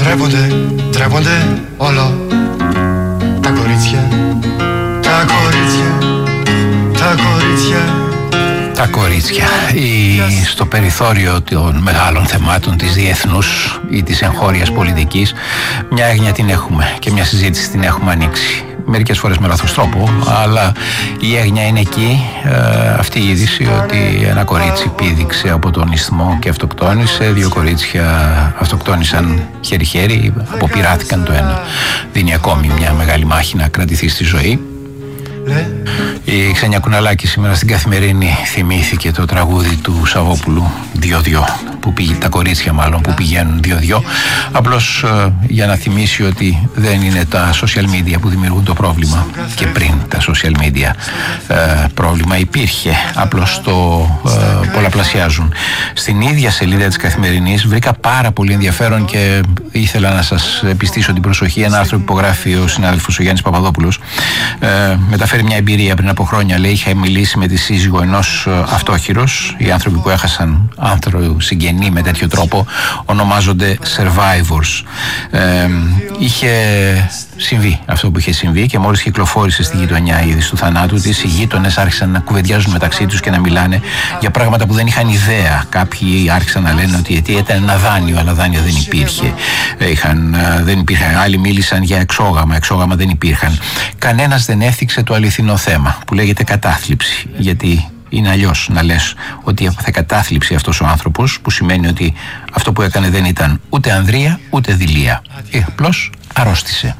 ντρέπονται όλο τα κορίτσια. Τα κορίτσια στο περιθώριο των μεγάλων θεμάτων της διεθνούς ή της εγχώριας πολιτικής, μια έγνοια την έχουμε και μια συζήτηση την έχουμε ανοίξει. Μερικές φορές με λάθος τρόπο, αλλά η έγνοια είναι εκεί, αυτή η είδηση ότι ένα κορίτσι πήδηξε από τον ισθμό και αυτοκτόνησε, 2 κορίτσια αυτοκτόνησαν χέρι-χέρι, αποπειράθηκαν το ένα. Δίνει ακόμη μια μεγάλη μάχη να κρατηθεί στη ζωή. Η Ξένια Κουναλάκη σήμερα στην Καθημερινή θυμήθηκε το τραγούδι του Σαββόπουλου, 2-2, που πήγε, τα κορίτσια μάλλον που πηγαίνουν 2-2, απλώς για να θυμίσει ότι δεν είναι τα social media που δημιουργούν το πρόβλημα, και πριν τα social media πρόβλημα υπήρχε, απλώς το πολλαπλασιάζουν. Στην ίδια σελίδα της Καθημερινής βρήκα πάρα πολύ ενδιαφέρον και ήθελα να σας επιστήσω την προσοχή, ένα άρθρο που υπογράφει ο συνάδελφος ο Γιάννης Παπαδόπουλος. Μεταφέρει μια εμπειρία πριν από χρόνια, λέει, είχα μιλήσει με τη σύζυγο ενός αυτόχειρος. Οι άνθρωποι που έχασαν άνθρωποι συγγενή με τέτοιο τρόπο ονομάζονται survivors. Είχε συμβεί αυτό που είχε συμβεί και μόλις κυκλοφόρησε στη γειτονιά η είδηση του θανάτου της, οι γείτονες άρχισαν να κουβεντιάζουν μεταξύ τους και να μιλάνε για πράγματα που δεν είχαν ιδέα. Κάποιοι άρχισαν να λένε ότι η αιτία ήταν ένα δάνειο, αλλά δάνειο δεν υπήρχε. Δεν υπήρχαν. Άλλοι μίλησαν για εξόγαμα δεν υπήρχαν. Κανένας δεν έθιξε το αληθινό θέμα που λέγεται κατάθλιψη, γιατί είναι αλλιώς να λες ότι έπαθε κατάθλιψη αυτός ο άνθρωπος, που σημαίνει ότι αυτό που έκανε δεν ήταν ούτε ανδρεία ούτε δειλία, απλώς αρρώστησε.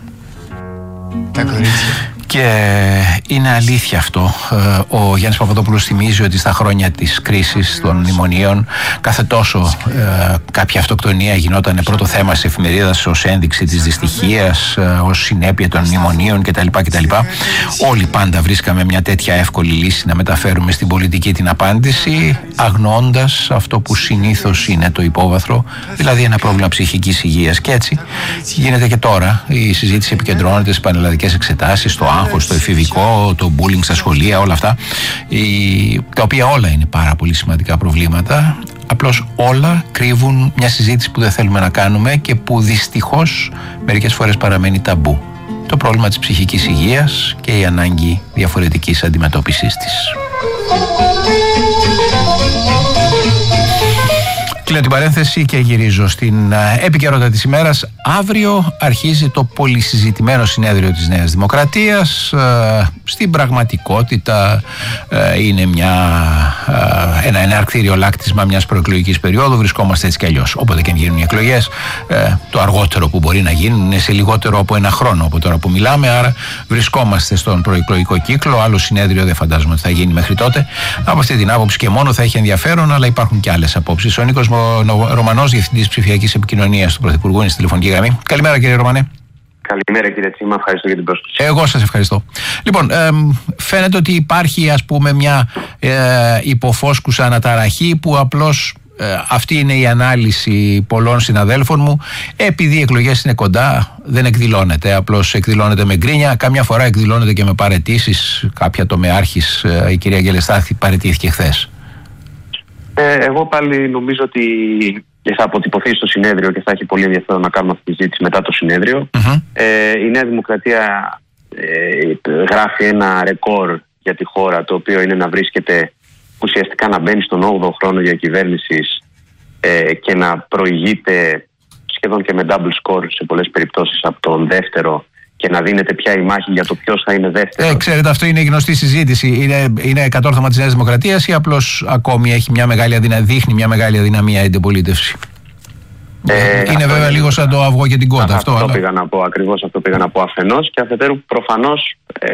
Και είναι αλήθεια αυτό. Ο Γιάννης Παπαδόπουλος θυμίζει ότι στα χρόνια της κρίσης των μνημονίων κάθε τόσο κάποια αυτοκτονία γινόταν πρώτο θέμα στις εφημερίδες ως ένδειξη της δυστυχίας, ως συνέπεια των μνημονίων κτλ. Όλοι πάντα βρίσκαμε μια τέτοια εύκολη λύση να μεταφέρουμε στην πολιτική την απάντηση, αγνοώντας αυτό που συνήθως είναι το υπόβαθρο, δηλαδή ένα πρόβλημα ψυχικής υγείας. Και έτσι γίνεται και τώρα. Η συζήτηση επικεντρώνεται στις πανελλαδικές εξετάσεις, στο άγχος, το εφηβικό, το bullying στα σχολεία, όλα αυτά, τα οποία όλα είναι πάρα πολύ σημαντικά προβλήματα. Απλώς όλα κρύβουν μια συζήτηση που δεν θέλουμε να κάνουμε και που δυστυχώς μερικές φορές παραμένει ταμπού. Το πρόβλημα της ψυχικής υγείας και η ανάγκη διαφορετικής αντιμετώπισης της. Κλείνω την παρένθεση και γυρίζω στην επικαιρότητα της ημέρας. Αύριο αρχίζει το πολυσυζητημένο συνέδριο της Νέας Δημοκρατίας. Στην πραγματικότητα είναι ένα εναρκτήριο λάκτισμα μιας προεκλογικής περίοδου. Βρισκόμαστε έτσι κι αλλιώς. Όποτε και αν γίνουν οι εκλογές, το αργότερο που μπορεί να γίνουν είναι σε λιγότερο από ένα χρόνο από τώρα που μιλάμε. Άρα βρισκόμαστε στον προεκλογικό κύκλο. Άλλο συνέδριο δεν φαντάζομαι ότι θα γίνει μέχρι τότε. Από αυτή την άποψη και μόνο θα έχει ενδιαφέρον, αλλά υπάρχουν και άλλες απόψεις. Ο Νίκος Ρωμανός, Διευθυντής Ψηφιακής Επικοινωνίας του Πρωθυπουργού, είναι στη τηλεφωνική γραμμή. Καλημέρα, κύριε Ρωμανέ. Καλημέρα, κύριε Τσίμα, ευχαριστώ για την πρόσκληση. Εγώ σας ευχαριστώ. Λοιπόν, φαίνεται ότι υπάρχει, ας πούμε, μια υποφόσκουσα αναταραχή που απλώς αυτή είναι η ανάλυση πολλών συναδέλφων μου. Επειδή οι εκλογές είναι κοντά, δεν εκδηλώνεται. Απλώς εκδηλώνεται με γκρίνια. Κάμια φορά εκδηλώνεται και με παραιτήσεις. Κάποια τομεάρχης, η κυρία Γελεστάθη, παραιτήθηκε χθες. Εγώ πάλι νομίζω ότι θα αποτυπωθεί στο συνέδριο και θα έχει πολύ ενδιαφέρον να κάνουμε αυτή τη συζήτηση μετά το συνέδριο. Η Νέα Δημοκρατία γράφει ένα ρεκόρ για τη χώρα, το οποίο είναι να βρίσκεται ουσιαστικά να μπαίνει στον 8ο χρόνο διακυβέρνησης και να προηγείται σχεδόν και με double score σε πολλές περιπτώσεις από τον δεύτερο, και να δίνεται πια η μάχη για το ποιος θα είναι δεύτερο. Ξέρετε, αυτό είναι γνωστή συζήτηση. Είναι κατόρθωμα της Νέας Δημοκρατίας ή απλώς ακόμη έχει δείχνει μια μεγάλη αδυναμία η αντιπολίτευση? Είναι βέβαια λίγο σαν το αυγό και την κότα αυτό. Ακριβώς αυτό πήγα να πω αφενός, και αφετέρου προφανώς